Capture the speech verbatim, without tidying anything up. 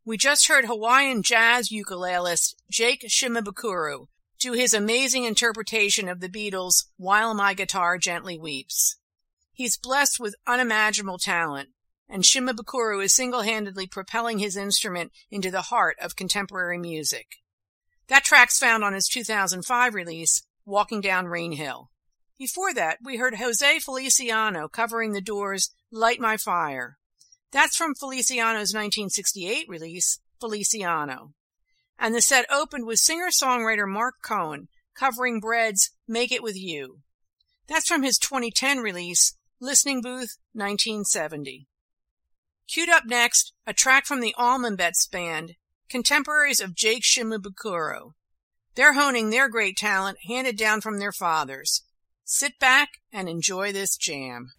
We just heard Hawaiian jazz ukulelist Jake Shimabukuro do his amazing interpretation of the Beatles' While My Guitar Gently Weeps. He's blessed with unimaginable talent, and Shimabukuro is single-handedly propelling his instrument into the heart of contemporary music. That track's found on his two thousand five release, Walking Down Rain Hill. Before that, we heard Jose Feliciano covering The Doors' Light My Fire. That's from Feliciano's nineteen sixty-eight release, Feliciano. And the set opened with singer-songwriter Mark Cohen covering Bread's Make It With You. That's from his twenty ten release, Listening Booth, nineteen seventy. Queued up next, a track from the Allman Betts Band, contemporaries of Jake Shimabukuro. They're honing their great talent handed down from their fathers. Sit back and enjoy this jam.